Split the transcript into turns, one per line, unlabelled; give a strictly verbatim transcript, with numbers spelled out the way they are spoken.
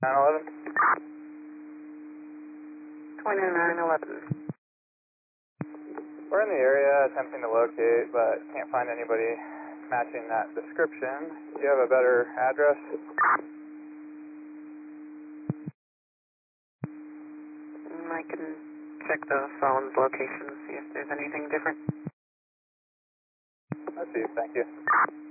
nine eleven?
twenty-nine eleven.
We're in the area attempting to locate, but can't find anybody matching that description. Do you have a better address?
Mm, I can check the phone's location, see if there's anything different.
I see, thank you.